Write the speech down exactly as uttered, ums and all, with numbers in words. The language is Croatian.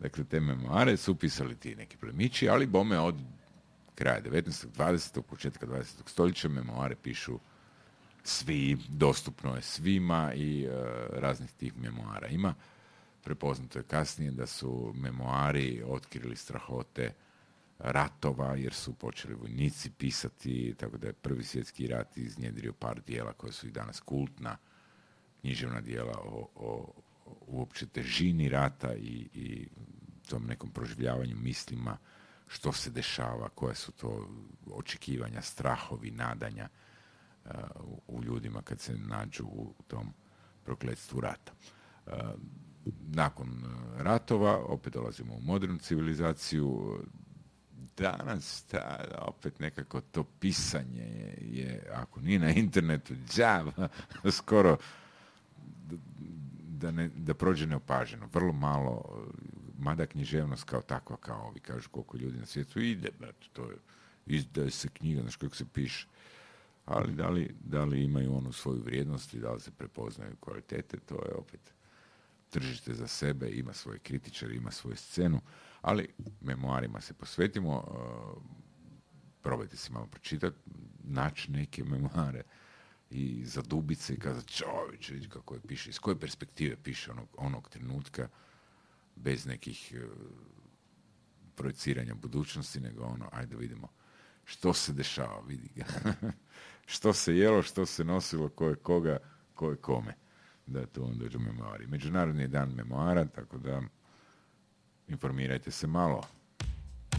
Dakle, te memoare su pisali ti neki plemići, ali bome od kraja devetnaestog, dvadesetog, početka dvadesetog stoljeća memoare pišu svi, dostupno je svima i uh, raznih tih memoara ima. Prepoznato je kasnije da su memoari otkrili strahote ratova, jer su počeli vojnici pisati, tako da je Prvi svjetski rat iznjedrio par dijela koje su i danas kultna, književna dijela o, o, o uopće težini rata i, i tom nekom proživljavanju mislima, što se dešava, koje su to očekivanja, strahovi, nadanja uh, u, u ljudima kad se nađu u tom prokletstvu rata. Uh, nakon ratova opet dolazimo u modernu civilizaciju. Danas ta, opet nekako to pisanje je, je ako nije na internetu, džava, skoro da, ne, da prođe neopaženo. Vrlo malo, mada književnost kao takva, kao ovi kažu koliko ljudi na svijetu ide, brate, to je, izdaje se knjiga, znaš kako se piše. Ali da li, da li imaju onu svoju vrijednost i da li se prepoznaju kvalitete, to je opet tržište za sebe, ima svoje kritičare, ima svoju scenu, ali memoarima se posvetimo, uh, probajte si malo pročitati, naći neke memoare i zadubiti se i kazati čovječe, vidi kako je piše, iz koje perspektive piše onog, onog trenutka, bez nekih uh, projeciranja budućnosti, nego ono, ajde vidimo što se dešava, vidi ga. Što se jelo, što se nosilo, ko je koga, ko je kome. Da to onda dođu memoari. Međunarodni je dan memoara, tako da informirajte se malo.